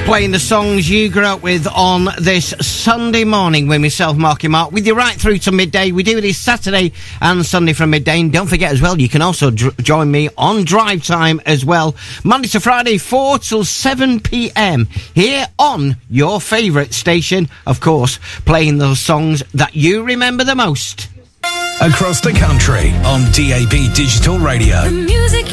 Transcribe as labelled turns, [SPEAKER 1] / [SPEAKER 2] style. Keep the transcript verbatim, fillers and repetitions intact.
[SPEAKER 1] Playing the songs you grew up with on this Sunday morning with myself, Marky Mark, with you right through to midday. We do this Saturday and Sunday from midday. And don't forget as well, you can also dr- join me on Drive Time as well, Monday to Friday, four till seven p.m. here on your favourite station, of course, playing those songs that you remember the most.
[SPEAKER 2] Across the country on D A B Digital Radio. The music